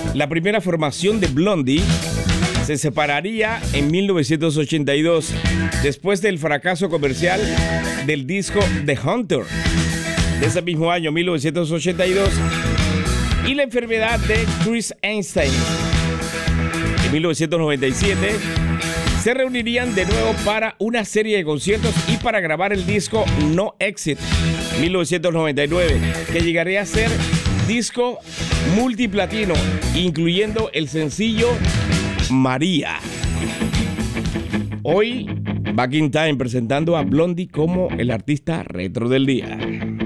La primera formación de Blondie se separaría en 1982 después del fracaso comercial del disco The Hunter de ese mismo año, 1982, y la enfermedad de Chris Einstein. En 1997 se reunirían de nuevo para una serie de conciertos y para grabar el disco No Exit, 1999, que llegaría a ser disco multiplatino, incluyendo el sencillo María. Hoy, Back in Time presentando a Blondie como el artista retro del día.